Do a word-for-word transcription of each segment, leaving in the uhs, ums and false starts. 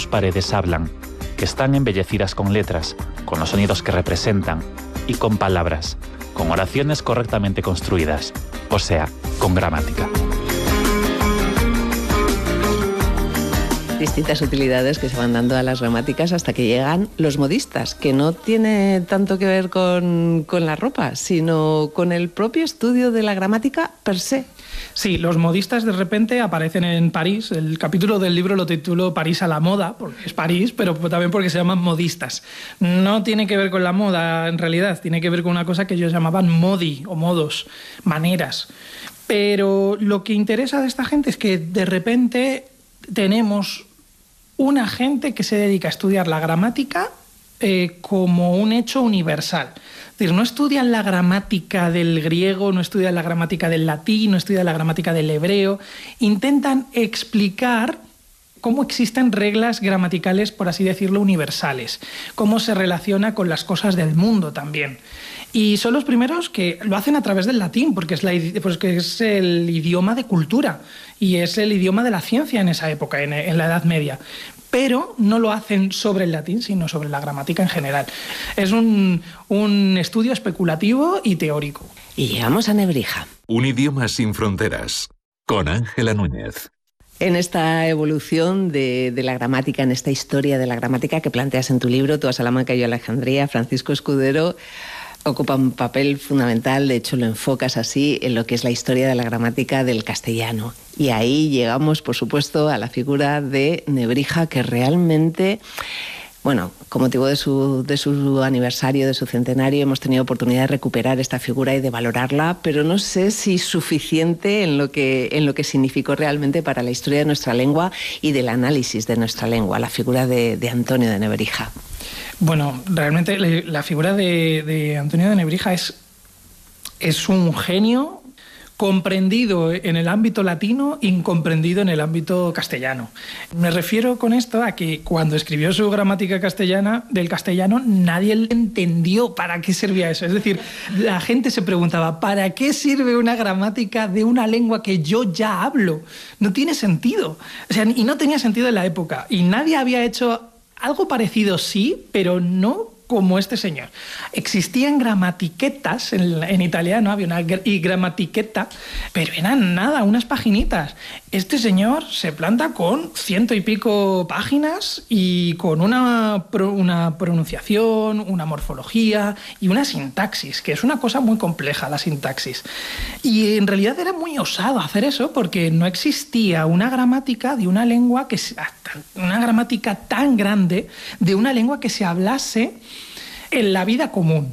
sus paredes hablan, que están embellecidas con letras, con los sonidos que representan y con palabras, con oraciones correctamente construidas, o sea, con gramática. Distintas utilidades que se van dando a las gramáticas hasta que llegan los modistas, que no tiene tanto que ver con, con la ropa, sino con el propio estudio de la gramática per se. Sí, los modistas de repente aparecen en París. El capítulo del libro lo titulo París a la moda, porque es París, pero también porque se llaman modistas. No tiene que ver con la moda, en realidad, tiene que ver con una cosa que ellos llamaban modi, o modos, maneras. Pero lo que interesa de esta gente es que de repente tenemos una gente que se dedica a estudiar la gramática eh, como un hecho universal. Es decir, no estudian la gramática del griego, no estudian la gramática del latín, no estudian la gramática del hebreo. Intentan explicar cómo existen reglas gramaticales, por así decirlo, universales. Cómo se relaciona con las cosas del mundo también. Y son los primeros que lo hacen a través del latín, porque es, la, porque es el idioma de cultura y es el idioma de la ciencia en esa época, en, en la Edad Media. Pero no lo hacen sobre el latín, sino sobre la gramática en general. Es un, un estudio especulativo y teórico. Y llegamos a Nebrija. Un idioma sin fronteras, con Ángela Núñez. En esta evolución de, de la gramática, en esta historia de la gramática que planteas en tu libro, Tú a Salamanca y yo a Alejandría, Francisco Escudero ocupa un papel fundamental, de hecho lo enfocas así, en lo que es la historia de la gramática del castellano. Y ahí llegamos, por supuesto, a la figura de Nebrija, que realmente, bueno, con motivo de su, de su aniversario, de su centenario, hemos tenido oportunidad de recuperar esta figura y de valorarla, pero no sé si suficiente en lo que, en lo que significó realmente para la historia de nuestra lengua y del análisis de nuestra lengua, la figura de, de Antonio de Nebrija. Bueno, realmente la figura de, de Antonio de Nebrija es, es un genio comprendido en el ámbito latino, incomprendido en el ámbito castellano. Me refiero con esto a que cuando escribió su gramática castellana del castellano, nadie le entendió para qué servía eso. Es decir, la gente se preguntaba, ¿para qué sirve una gramática de una lengua que yo ya hablo? No tiene sentido. O sea, y no tenía sentido en la época. Y nadie había hecho algo parecido, sí, pero no como este señor. Existían gramatiquetas, en, en italiano había una y gramatiqueta, pero eran nada, unas paginitas. Este señor se planta con ciento y pico páginas y con una, una pronunciación, una morfología y una sintaxis, que es una cosa muy compleja, la sintaxis. Y en realidad era muy osado hacer eso porque no existía una gramática de una lengua que una gramática tan grande de una lengua que se hablase en la vida común.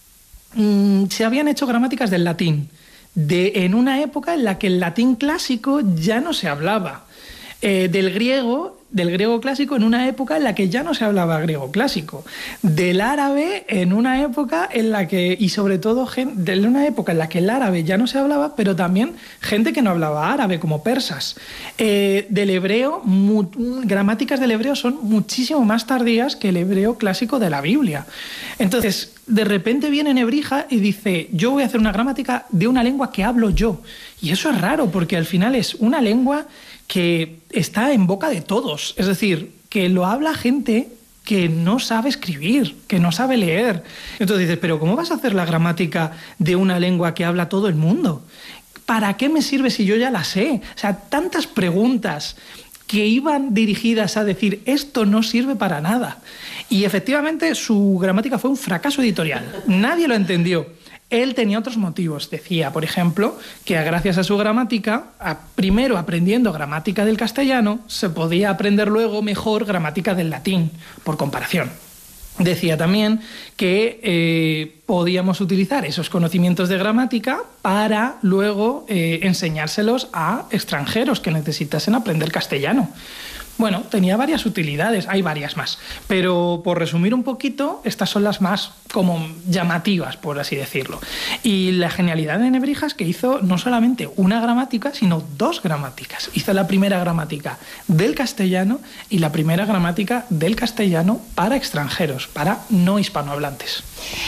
Mm, se habían hecho gramáticas del latín, de, en una época en la que el latín clásico ya no se hablaba, eh, del griego, del griego clásico en una época en la que ya no se hablaba griego clásico, del árabe en una época en la que, y sobre todo de una época en la que el árabe ya no se hablaba, pero también gente que no hablaba árabe, como persas. Eh, del hebreo, mu, gramáticas del hebreo son muchísimo más tardías que el hebreo clásico de la Biblia. Entonces, de repente viene Nebrija y dice, yo voy a hacer una gramática de una lengua que hablo yo. Y eso es raro, porque al final es una lengua que está en boca de todos. Es decir, que lo habla gente que no sabe escribir, que no sabe leer. Entonces dices, ¿pero cómo vas a hacer la gramática de una lengua que habla todo el mundo? ¿Para qué me sirve si yo ya la sé? O sea, tantas preguntas que iban dirigidas a decir, esto no sirve para nada. Y efectivamente su gramática fue un fracaso editorial. Nadie lo entendió. Él tenía otros motivos. Decía, por ejemplo, que gracias a su gramática, a, primero aprendiendo gramática del castellano, se podía aprender luego mejor gramática del latín, por comparación. Decía también que eh, podíamos utilizar esos conocimientos de gramática para luego eh, enseñárselos a extranjeros que necesitasen aprender castellano. Bueno, tenía varias utilidades, hay varias más, pero por resumir un poquito, estas son las más como llamativas, por así decirlo. Y la genialidad de Nebrija es que hizo no solamente una gramática, sino dos gramáticas. Hizo la primera gramática del castellano y la primera gramática del castellano para extranjeros, para no hispanohablantes.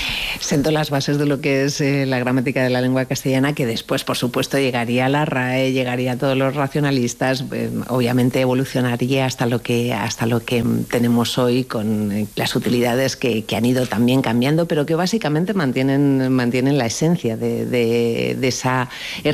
sentó las bases de lo que es eh, la gramática de la lengua castellana, que después, por supuesto, llegaría a la R A E, llegaría a todos los racionalistas, eh, obviamente evolucionaría hasta lo que, hasta lo que tenemos hoy, con eh, las utilidades que, que han ido también cambiando, pero que básicamente mantienen, mantienen la esencia de, de, de esa